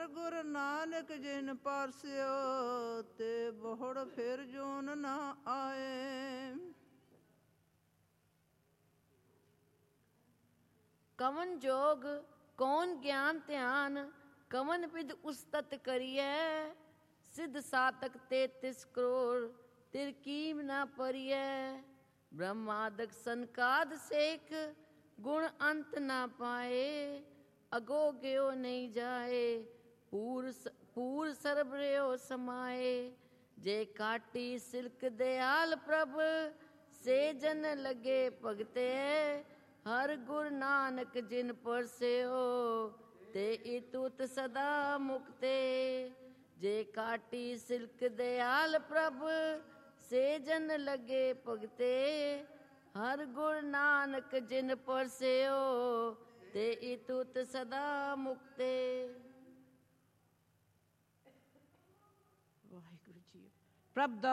ਹਰ ਗੁਰ ਨਾਨਕ ਜਿਨ ਪਰਸਿਓ, ਤੇ ਬਹੁੜ ਫਿਰ ਜੂਨ ਨਾ ਆਏ। ਕਵਨ ਜੋਗ ਕੌਣ ਗਿਆਨ ਧਿਆਨ, ਕਵਨ ਵਿਦ ਉਸਤਤ ਕਰੀਐ। ਸਿੱਧ ਸਾਤਕ 33 ਕਰੋੜ, ਤਿਰਕੀਮ ਨਾ ਪਰੀਐ। ਬ੍ਰਹਮਾਦਿਕ ਸਨਕਾਦ ਸੇਖ, ਗੁਣ ਅੰਤ ਨਾ ਪਾਏ। ਅਗੋ ਗਿਓ ਨਹੀਂ ਜਾਏ, ਪੂਰ ਸਰਬਰਿਓ ਸਮਾਏ। ਜੇ ਕਾਟੀ ਸਿਲਕ ਦਿਆਲ ਪ੍ਰਭ, ਸੇ ਜਨ ਲਗੇ ਭਗਤੇ। ਹਰ ਗੁਰ ਨਾਨਕ ਜਿਨ ਪਰਸਿਓ, ਤੇ ਇਤੁਤ ਸਦਾ ਮੁਕਤੇ। ਜੇ ਕਾਟੀ ਸਿਲਕ ਦਿਆਲ ਪ੍ਰਭ, ਸੇ ਜਨ ਲਗੇ ਭਗਤੇ। ਹਰ ਗੁਰ ਨਾਨਕ ਜਿਨ ਪਰਸਿਓ, ਤੇ ਇਤੁਤ ਸਦਾ ਮੁਕਤੇ। ਵਾਹਿਗੁਰੂ ਜੀ। ਪ੍ਰਭ ਦਾ